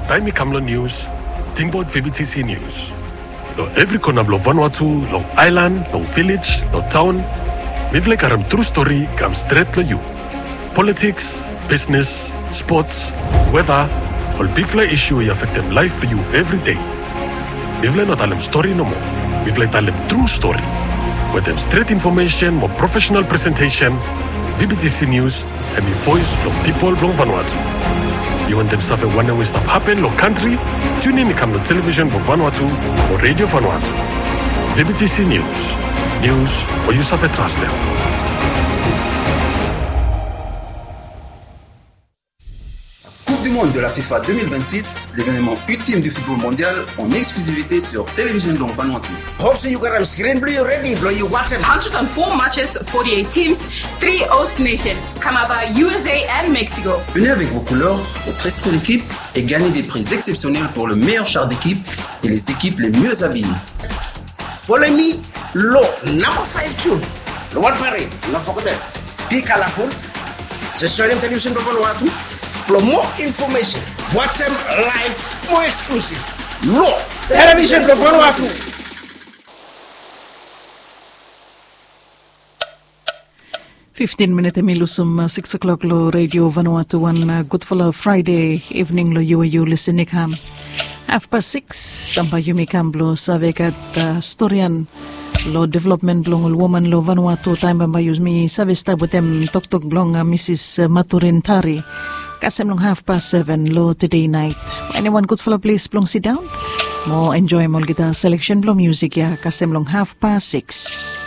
time ikamlo news, think about VBTC news. Lo every corner lo Vanuatu, lo island, lo village, lo town. Mivle karam true story ikam straight lo you. Politics, business, sports, weather, all big fly issue affect them life for you every day. Mivle not alem story no more. Mivle talem true story. With them straight information, more professional presentation, VBTC news, and the voice from people from Vanuatu. You want them suffer one way stop happen, lo country, tune in come to television for Vanuatu or radio Vanuatu. VBTC news. News where you suffer trust them. Coupe du monde de la FIFA 2026, l'événement ultime du football mondial en exclusivité sur Télévision Blanc Vanuatu. Hopes you got a screen blue ready, blow you watch 104 matches, 48 teams, 3 host nations, Canada, USA and Mexico. Venez avec vos couleurs, votre esprit d'équipe et gagnez des prix exceptionnels pour le meilleur char d'équipe et les équipes les mieux habillées. Follow me, lo number 5 tune. Lo one parade, no forget. Be colorful. Just join Television Blanc Vanuatu. For more information, watch them live, more exclusive. Lo Television Blanc Vanuatu. Minutes milusum 6 o'clock lo Radio Vanuatu one good for Friday evening lo you listening ham 6:30 tampa yumi kamblo savekat storian lo development blong woman lo Vanuatu time bamba use me savesta butem tok blong Mrs. Maturin Tari kasem long 7:30 lo today night. Anyone good for please blong sit down mo enjoy mo kita selection blong music ya kasem long 6:30.